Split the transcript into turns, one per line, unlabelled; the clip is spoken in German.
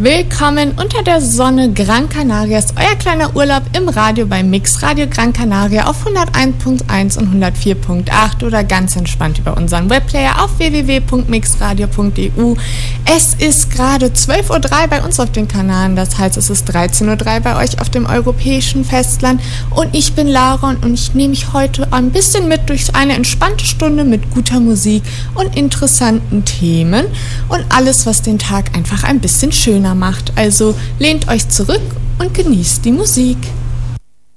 Willkommen unter der Sonne Gran Canarias, euer kleiner Urlaub im Radio bei Mix Radio Gran Canaria auf 101.1 und 104.8 oder ganz entspannt über unseren Webplayer auf www.mixradio.eu. Es ist gerade 12.03 Uhr bei uns auf den Kanaren, das heißt es ist 13.03 Uhr bei euch auf dem europäischen Festland und ich bin Laura und ich nehme mich heute ein bisschen mit durch eine entspannte Stunde mit guter Musik und interessanten Themen und alles, was den Tag einfach ein bisschen schöner macht. Also lehnt euch zurück und genießt die Musik.